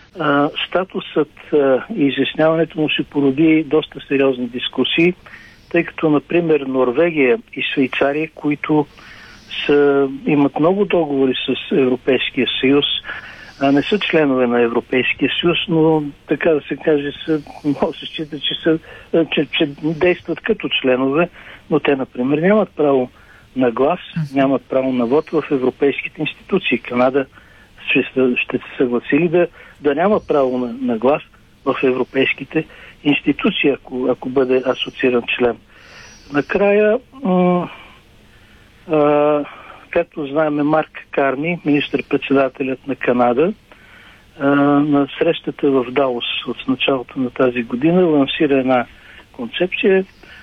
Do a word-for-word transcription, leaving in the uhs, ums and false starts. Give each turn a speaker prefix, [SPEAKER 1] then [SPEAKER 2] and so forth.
[SPEAKER 1] а, статусът а, и изясняването му ще породи доста сериозни дискусии, тъй като, например, Норвегия и Швейцария, които са, имат много договори с Европейския съюз, а не са членове на Европейския съюз, но така да се каже, са, може да се счита, че, са, че, че действат като членове, но те, например, нямат право на глас, нямат право на вод в европейските институции. Канада ще, ще се съгласили да, да няма право на, на глас в европейските институции, ако, ако бъде асоцииран член. Накрая, м- а, както знаем, Марк Карни, министър-председателят на Канада, а, на срещата в Даос от началото на тази година лансира една концепция,